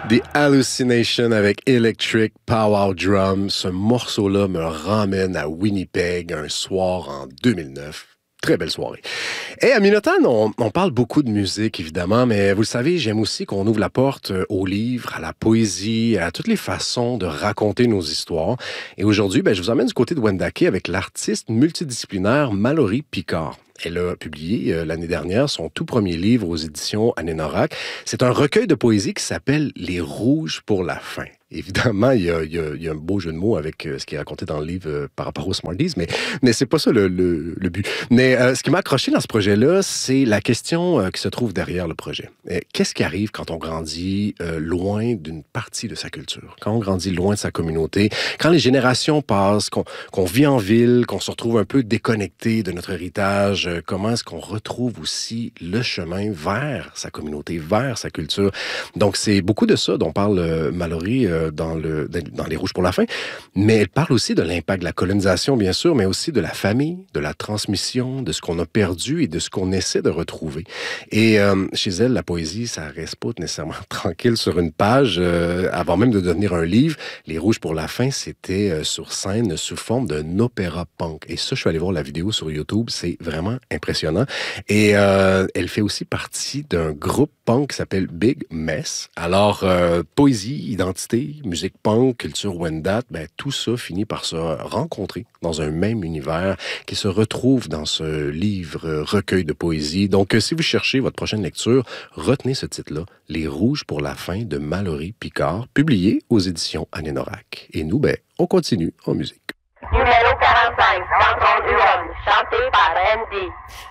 The Hallucination avec Electric Power Drum. Ce morceau-là me ramène à Winnipeg un soir en 2009. Très belle soirée. Et à Minotaine, on parle beaucoup de musique, évidemment, mais vous le savez, j'aime aussi qu'on ouvre la porte aux livres, à la poésie, à toutes les façons de raconter nos histoires. Et aujourd'hui, je vous emmène du côté de Wendake avec l'artiste multidisciplinaire Mallory Picard. Elle a publié l'année dernière son tout premier livre aux éditions Anénorak. C'est un recueil de poésie qui s'appelle « Les Rouges pour la fin ». Évidemment, il y a un beau jeu de mots avec ce qui est raconté dans le livre par rapport aux Smarties, mais c'est pas ça le but. Mais ce qui m'a accroché dans ce projet-là, c'est la question qui se trouve derrière le projet. Qu'est-ce qui arrive quand on grandit loin d'une partie de sa culture? Quand on grandit loin de sa communauté? Quand les générations passent, qu'on vit en ville, qu'on se retrouve un peu déconnecté de notre héritage, comment est-ce qu'on retrouve aussi le chemin vers sa communauté, vers sa culture? Donc, c'est beaucoup de ça dont parle Mallory dans Les Rouges pour la fin, mais elle parle aussi de l'impact de la colonisation, bien sûr, mais aussi de la famille, de la transmission, de ce qu'on a perdu et de ce qu'on essaie de retrouver. Et chez elle, la poésie, ça reste pas nécessairement tranquille sur une page. Avant même de devenir un livre, Les Rouges pour la fin, c'était sur scène sous forme d'un opéra punk. Et ça, je suis allé voir la vidéo sur YouTube, c'est vraiment impressionnant. Et elle fait aussi partie d'un groupe punk qui s'appelle Big Mess. Alors, poésie, identité, musique punk, culture Wendat, tout ça finit par se rencontrer dans un même univers qui se retrouve dans ce livre recueil de poésie. Donc, si vous cherchez votre prochaine lecture, retenez ce titre-là, Les Rouges pour la fin de Mallory Picard, publié aux éditions Anénorak. Et nous, on continue en musique. Numéro 45, Centre Huron, chanté par Andy.